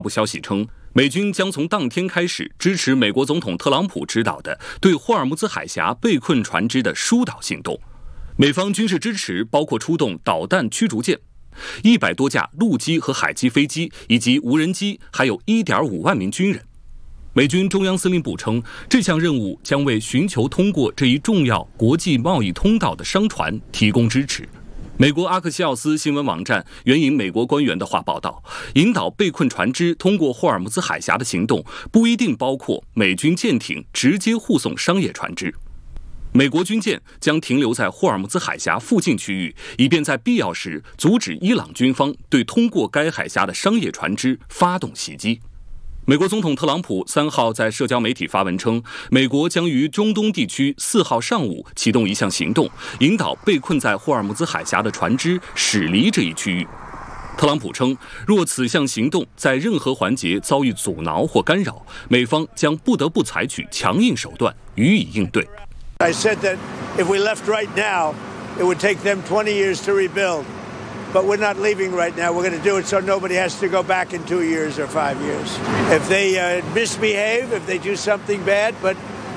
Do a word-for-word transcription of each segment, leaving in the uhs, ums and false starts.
部消息称，美军将从当天开始支持美国总统特朗普指导的对霍尔木兹海峡被困船只的疏导行动。美方军事支持包括出动导弹驱逐舰、一百多架陆基和海基飞机以及无人机，还有 一点五万名军人。美军中央司令部称，这项任务将为寻求通过这一重要国际贸易通道的商船提供支持。美国阿克西奥斯新闻网站援引美国官员的话报道，引导被困船只通过霍尔木兹海峡的行动不一定包括美军舰艇直接护送商业船只。美国军舰将停留在霍尔木兹海峡附近区域，以便在必要时阻止伊朗军方对通过该海峡的商业船只发动袭击。美国总统特朗普三号在社交媒体发文称，美国将于中东地区四号上午启动一项行动，引导被困在霍尔木兹海峡的船只驶离这一区域。特朗普称，若此项行动在任何环节遭遇阻挠或干扰，美方将不得不采取强硬手段予以应对。 I said that if we left right now, it would take them twenty years to rebuild. But we're not leaving right now. We're going to do it so nobody has to go back in two years or five years. If they uh, misbehave, if they do something bad, but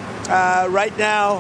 uh, right now,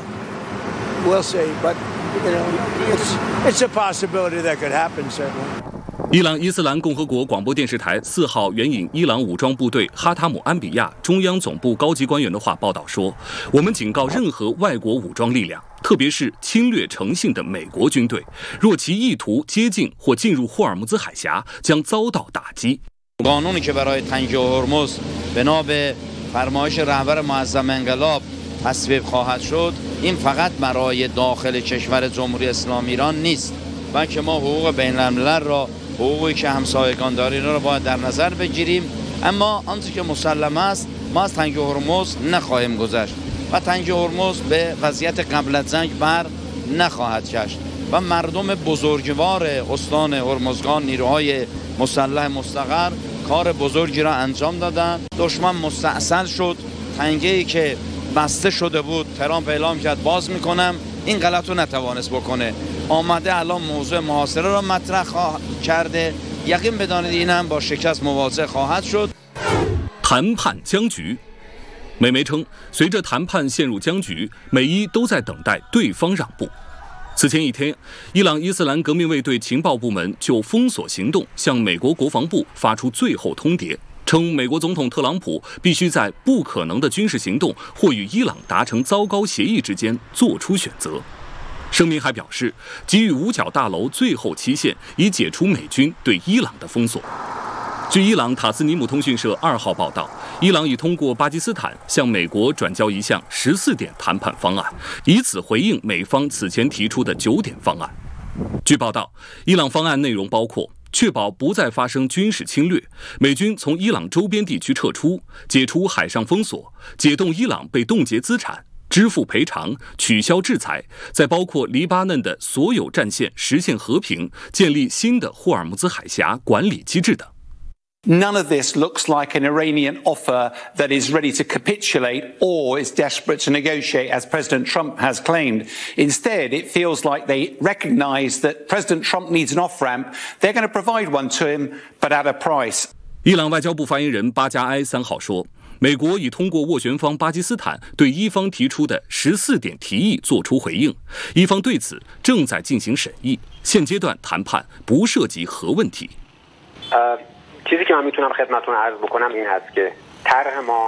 we'll see. But, you know, it's, it's a possibility that could happen, certainly. 伊朗伊斯兰共和国广播电视台四号援引伊朗武装部队哈塔姆安比亚中央总部高级官员的话报道说，我们警告任何外国武装力量，特别是侵略诚信的美国军队，若其意图接近或进入霍尔木兹海峡，将遭到打击。 قانونی که برای تنگه هرمز بنا به فرمایش رهبر معظم انقلاب تصویب خواهد شد، این فقط برای داخل کشور جمهوری اسلامی ایران نیست، بلکه ما حقوق بین الملل را حقوقی که همسایگان داریم را باید در نظر بگیریم. اما آنچه که مسلم است، ما از تنگه هرمز نخواهیم گذشت و تنگه هرمز به وضعیت قبل از جنگ بر نخواهد گشت و مردم بزرگوار استان هرمزگان، نیروهای مسلح مستقر کار بزرگی را انجام دادند. دشمن مستعصل شد، تنگه‌ای که بسته شده بود ترامپ اعلام کرد باز میکنم، این غلط رو نتوانست بکنه. آمده الان موضوع محاصره را مطرح کرده، یقین بدانید این هم با شکست مواجه خواهد شد。 谈判僵局。美媒称，随着谈判陷入僵局，美伊都在等待对方让步。此前一天，伊朗伊斯兰革命卫队情报部门就封锁行动向美国国防部发出最后通牒，称美国总统特朗普必须在不可能的军事行动或与伊朗达成糟糕协议之间做出选择。声明还表示，给予五角大楼最后期限，以解除美军对伊朗的封锁。据伊朗塔斯尼姆通讯社二号报道，伊朗已通过巴基斯坦向美国转交一项十四点谈判方案，以此回应美方此前提出的九点方案。据报道，伊朗方案内容包括确保不再发生军事侵略，美军从伊朗周边地区撤出，解除海上封锁，解冻伊朗被冻结资产，支付赔偿，取消制裁，在包括黎巴嫩的所有战线实现和平，建立新的霍尔木兹海峡管理机制等。 None of this looks like an Iranian offer that is ready to capitulate or is desperate to negotiate, as President Trump has claimed. Instead, it feels like they recognize that President Trump needs an off-ramp. They're going to provide one to him, but at a price. 伊朗外交部发言人巴加埃三号说，美国已通过斡旋方巴基斯坦对伊方提出的十四点提议作出回应，伊方对此正在进行审议，现阶段谈判不涉及核问题。 呃 چیزی که من میتونم خدمتتون عرض بکنم این هست که طرح ما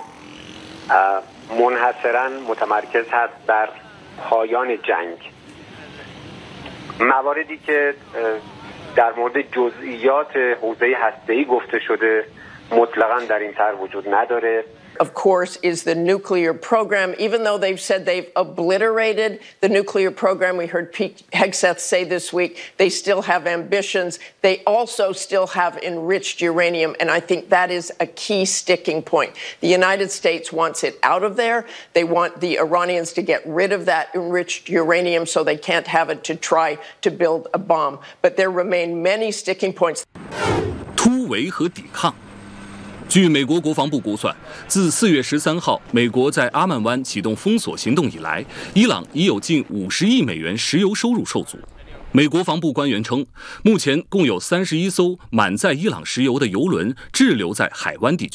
منحصراً متمرکز هست بر پایان جنگ. مواردی که در مورد جزئیات حوزه هسته‌ای گفته شده مطلقاً در این طرح وجود نداره. Of course, is the nuclear program. Even though they've said they've obliterated the nuclear program, we heard Pete Hegseth say this week, they still have ambitions. They also still have enriched uranium, and I think that is a key sticking point. The United States wants it out of there. They want the Iranians to get rid of that enriched uranium so they can't have it to try to build a bomb. But there remain many sticking points. 突围和抵抗。据美国国防部估算，自四月十三号美国在阿曼湾启动封锁行动以来，伊朗已有近五十亿美元石油收入受阻。 美国防部官员称，目前共有三十一艘满载伊朗石油的油轮滞留在海湾地区。